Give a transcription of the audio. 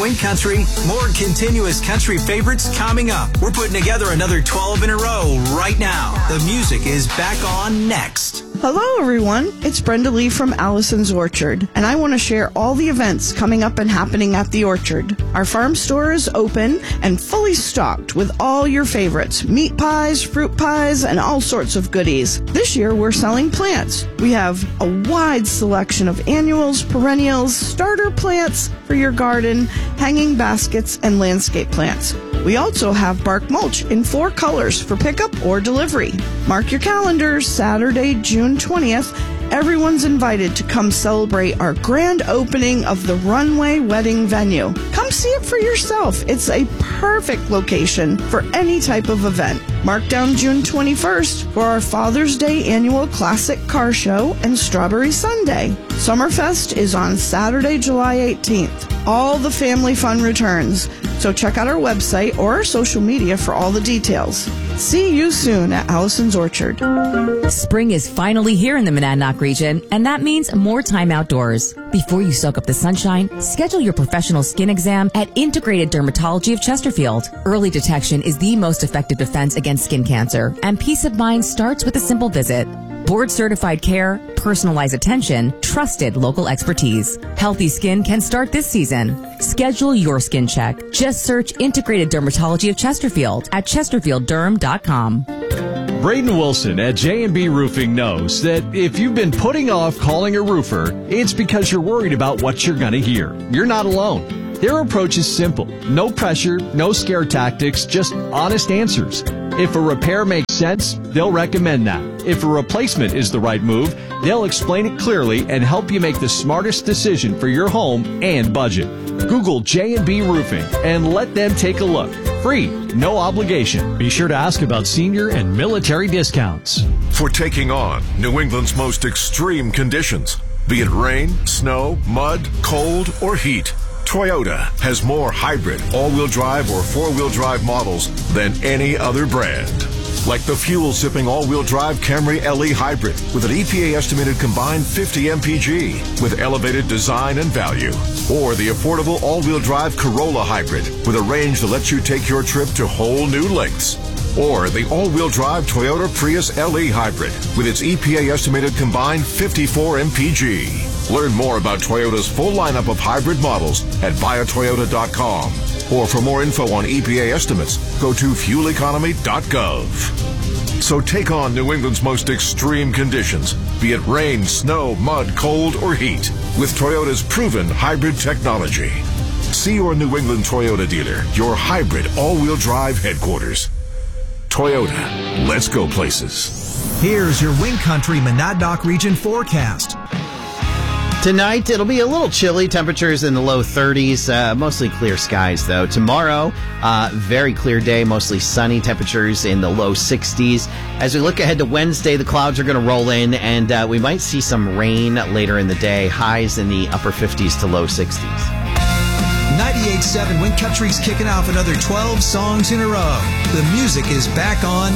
Wing Country. More continuous country favorites coming up. We're putting together another 12 in a row right now. The music is back on next. Hello, everyone. It's Brenda Lee from Allison's Orchard, and I want to share all the events coming up and happening at the Orchard. Our farm store is open and fully stocked with all your favorites, meat pies, fruit pies, and all sorts of goodies. This year, we're selling plants. We have a wide selection of annuals, perennials, starter plants for your garden, hanging baskets, and landscape plants. We also have bark mulch in 4 colors for pickup or delivery. Mark your calendars, Saturday, June 20th. Everyone's invited to come celebrate our grand opening of the Runway Wedding venue. Come see it for yourself. It's a perfect location for any type of event. Mark down June 21st for our Father's Day annual Classic Car Show and Strawberry Sunday. Summerfest is on Saturday, July 18th. All the family fun returns. So check out our website or our social media for all the details. See you soon at Allison's Orchard. Spring is finally here in the Monadnock region, and that means more time outdoors. Before you soak up the sunshine, schedule your professional skin exam at Integrated Dermatology of Chesterfield. Early detection is the most effective defense against skin cancer, and peace of mind starts with a simple visit. Board-certified care, personalized attention, trusted local expertise. Healthy skin can start this season. Schedule your skin check. Just search Integrated Dermatology of Chesterfield at chesterfieldderm.com. Braden Wilson at J&B Roofing knows that if you've been putting off calling a roofer, it's because you're worried about what you're going to hear. You're not alone. Their approach is simple. No pressure, no scare tactics, just honest answers. If a repair makes sense, they'll recommend that. If a replacement is the right move, they'll explain it clearly and help you make the smartest decision for your home and budget. Google J&B Roofing and let them take a look. Free, no obligation. Be sure to ask about senior and military discounts. For taking on New England's most extreme conditions, be it rain, snow, mud, cold, or heat, Toyota has more hybrid, all-wheel drive, or four-wheel drive models than any other brand. Like the fuel-sipping all-wheel drive Camry LE Hybrid with an EPA-estimated combined 50 mpg with elevated design and value. Or the affordable all-wheel drive Corolla Hybrid with a range that lets you take your trip to whole new lengths. Or the all-wheel drive Toyota Prius LE Hybrid with its EPA-estimated combined 54 mpg. Learn more about Toyota's full lineup of hybrid models at buyatoyota.com. Or for more info on EPA estimates, go to fueleconomy.gov. So take on New England's most extreme conditions, be it rain, snow, mud, cold, or heat, with Toyota's proven hybrid technology. See your New England Toyota dealer, your hybrid all-wheel drive headquarters. Toyota, let's go places. Here's your Wing Country Monadnock region forecast. Tonight, it'll be a little chilly. Temperatures in the low 30s. Mostly clear skies, though. Tomorrow, very clear day, mostly sunny. Temperatures in the low 60s. As we look ahead to Wednesday, the clouds are going to roll in, and we might see some rain later in the day. Highs in the upper 50s to low 60s. 98.7 Wing Country's kicking off another 12 songs in a row. The music is back on